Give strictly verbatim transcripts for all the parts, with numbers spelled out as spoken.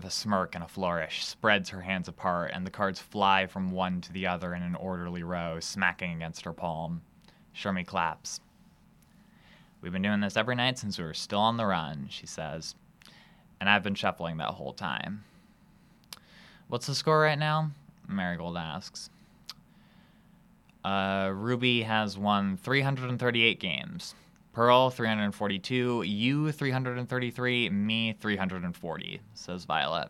with a smirk and a flourish, spreads her hands apart, and the cards fly from one to the other in an orderly row, smacking against her palm. Shermie claps. "We've been doing this every night since we were still on the run," she says. "And I've been shuffling that whole time." "What's the score right now?" Marigold asks. Uh, Ruby has won three hundred thirty-eight games. Pearl, three hundred forty-two. You, three hundred thirty-three. Me, three hundred forty, says Violet.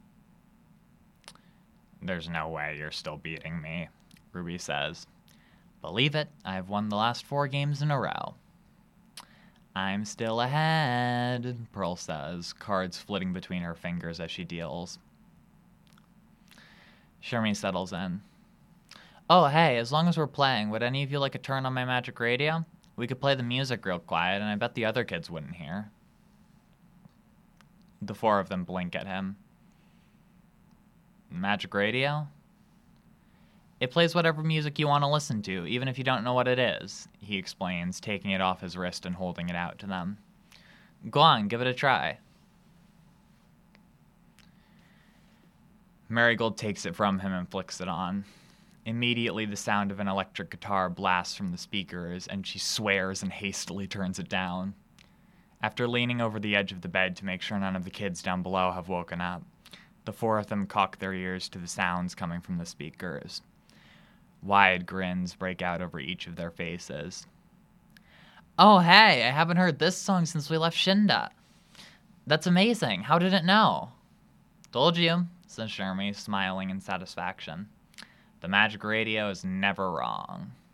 "There's no way you're still beating me," Ruby says. "Believe it, I've won the last four games in a row." "I'm still ahead," Pearl says, cards flitting between her fingers as she deals. Shermie settles in. "Oh, hey, as long as we're playing, would any of you like a turn on my magic radio? We could play the music real quiet, and I bet the other kids wouldn't hear." The four of them blink at him. "Magic radio?" "It plays whatever music you want to listen to, even if you don't know what it is," he explains, taking it off his wrist and holding it out to them. "Go on, give it a try." Marigold takes it from him and flicks it on. Immediately, the sound of an electric guitar blasts from the speakers, and she swears and hastily turns it down. After leaning over the edge of the bed to make sure none of the kids down below have woken up, the four of them cock their ears to the sounds coming from the speakers. Wide grins break out over each of their faces. "Oh, hey, I haven't heard this song since we left Shinda. That's amazing. How did it know?" "Told you," says Shermie, smiling in satisfaction. "The magic radio is never wrong."